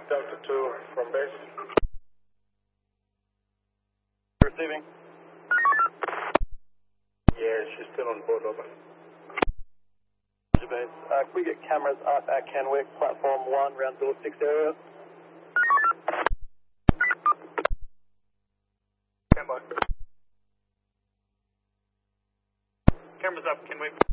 Delta 2 from base. Receiving. Yeah, she's still on board, over. Base. Can we get cameras up at Kenwick, platform 1, round door 6 area? Stand by. Cameras up, Kenwick.